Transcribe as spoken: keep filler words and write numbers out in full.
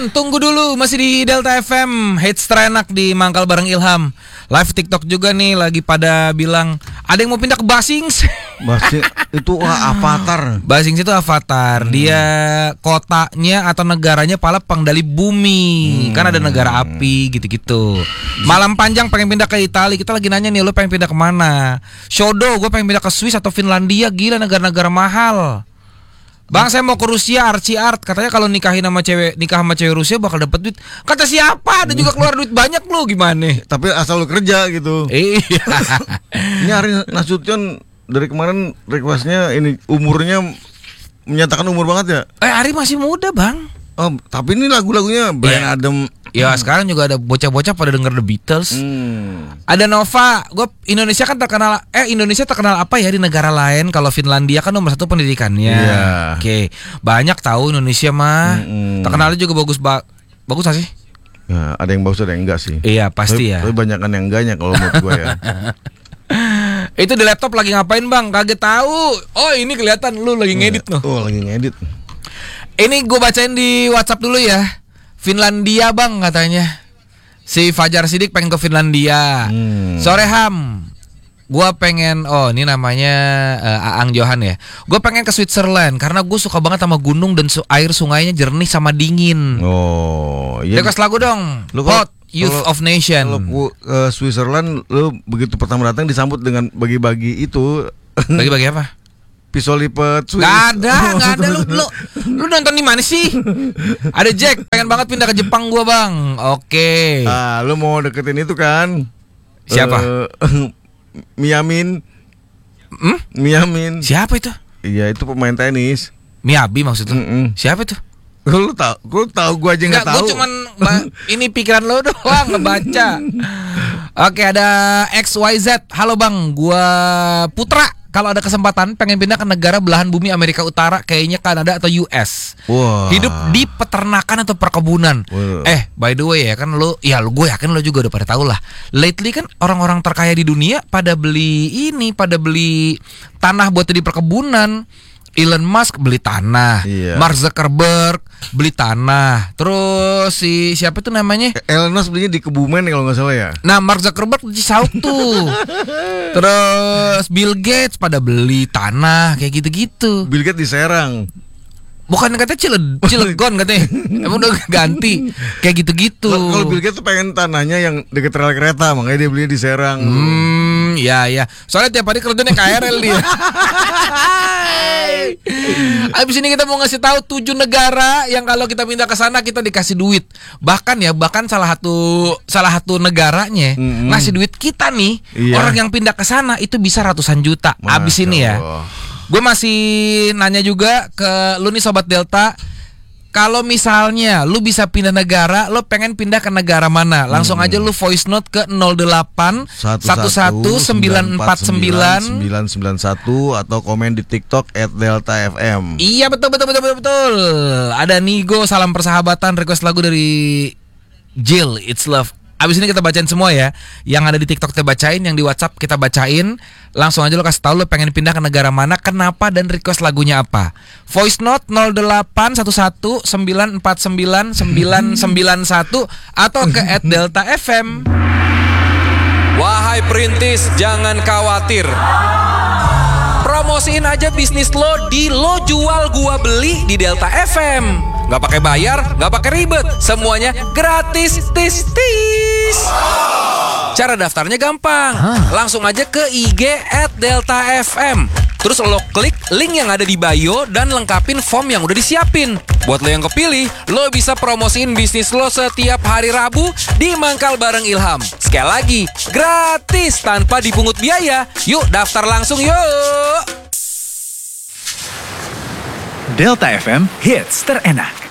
teman-teman, tunggu dulu, masih di Delta F M, hits terenak di Mangkal bareng Ilham. Live TikTok juga nih, lagi pada bilang ada yang mau pindah ke Basings. Basing itu wah, Avatar. Basings itu Avatar. Hmm. Dia kotanya atau negaranya pala pengendali bumi. Hmm. Kan ada negara api gitu-gitu. Malam panjang pengen pindah ke Italia. Kita lagi nanya nih, lo pengen pindah kemana? Shodo, gue pengen pindah ke Swiss atau Finlandia. Gila, negara-negara mahal. Bang, saya mau ke Rusia, Archie Art. Katanya kalau nikahin sama cewek, nikah sama cewek Rusia bakal dapat duit. Kata siapa? Ada juga keluar duit banyak lo, gimana? Tapi asal lo kerja gitu. Iya. Ini Ari Nasution dari kemarin requestnya ini umurnya menyatakan umur banget ya. Eh, Ari masih muda, Bang. Oh, tapi ini lagu-lagunya Bryan Adams. Ya, hmm. sekarang juga ada bocah-bocah pada denger The Beatles. Hmm. Ada Nova. Gue Indonesia kan terkenal. Eh Indonesia terkenal apa ya di negara lain? Kalau Finlandia kan nomor satu pendidikannya. Yeah. Oke, banyak tahu Indonesia mah. Hmm. Terkenalnya juga bagus ba- bagus gak sih? Ya, ada yang bagus ada yang enggak sih. Iya pasti tapi, ya. Tapi banyak kan yang enggaknya kalau menurut gue ya. Itu di laptop lagi ngapain bang? Kaget tahu. Oh ini kelihatan lu lagi ngedit loh. Oh lagi ngedit. Ini gue bacain di WhatsApp dulu ya. Finlandia bang katanya. Si Fajar Sidik pengen ke Finlandia. hmm. Sore Ham, gue pengen, oh ini namanya uh, Aang Johan ya. Gue pengen ke Switzerland karena gue suka banget sama gunung dan su- air sungainya jernih sama dingin. Oh iya. Request lagu dong. Lu Hot Youth kalo, of Nation. Kalau ke uh, Switzerland, lu begitu pertama datang disambut dengan bagi-bagi itu. Bagi-bagi apa? Pisau lipat Swiss. Gak ada, gak ada. Lu, lu, lu nonton di mana sih? Ada Jack, pengen banget pindah ke Jepang gua bang. Oke. Okay. Ah, lu mau deketin itu kan? Siapa? Uh, Miyamin. Hmm? Miyamin. Siapa itu? Iya itu pemain tenis. Miyabi maksudnya. Mm-mm. Siapa itu? Lu tahu? Gua tahu, gua aja nggak tahu. Gua cuman ba- ini pikiran lo doang ngebaca. Oke, ada X Y Z. Halo bang, gua Putra. Kalau ada kesempatan pengen pindah ke negara belahan bumi Amerika Utara, kayaknya Kanada atau U S. Wow. Hidup di peternakan atau perkebunan. Wow. Eh, by the way ya kan lo, ya lo gue yakin lo juga udah pada tahu lah. Lately kan orang-orang terkaya di dunia pada beli ini, pada beli tanah buat di perkebunan. Elon Musk beli tanah, iya. Mark Zuckerberg beli tanah, terus si siapa tuh namanya? Elon Musk belinya di Kebumen kalau nggak salah ya. Nah Mark Zuckerberg di Sauk tuh. Terus Bill Gates pada beli tanah kayak gitu-gitu. Bill Gates di Serang. Bukan katanya Cile- Cilegon katanya. Emang udah ganti kayak gitu-gitu. Kalau Bill Gates tuh pengen tanahnya yang deket rel kereta, makanya dia beli di Serang. Hmm, ya ya. Soalnya tiap hari kerjanya K R L dia. Abis ini kita mau ngasih tahu tujuh negara yang kalau kita pindah ke sana kita dikasih duit. Bahkan ya, bahkan salah satu salah satu negaranya mm-hmm. ngasih duit kita nih. Iya. Orang yang pindah ke sana itu bisa ratusan juta. Masya abis ini ya. Gue masih nanya juga ke lu nih Sobat Delta. Kalau misalnya lu bisa pindah negara, lu pengen pindah ke negara mana? Langsung hmm. aja lu voice note ke nol delapan satu satu sembilan empat sembilan sembilan sembilan satu atau komen di TikTok at delta f m. Iya betul betul betul betul betul. Ada Nigo, salam persahabatan, request lagu dari Jill, It's Love. Abis ini kita bacain semua ya. Yang ada di TikTok kita bacain, yang di WhatsApp kita bacain. Langsung aja lo kasih tahu lo pengen pindah ke negara mana, kenapa, dan request lagunya apa. Voice note nol delapan satu satu sembilan empat sembilan sembilan sembilan satu atau ke at delta f m. Wahai perintis, jangan khawatir. Promosiin aja bisnis lo di Lo Jual Gua Beli di Delta F M. Gak pakai bayar, gak pakai ribet, semuanya gratis, tis tis. Cara daftarnya gampang, langsung aja ke I G at delta f m. Terus lo klik link yang ada di bio dan lengkapin form yang udah disiapin. Buat lo yang kepilih, lo bisa promosiin bisnis lo setiap hari Rabu di Mangkal bareng Ilham. Sekali lagi, gratis tanpa dipungut biaya. Yuk daftar langsung yuk. Delta F M Hits terenak.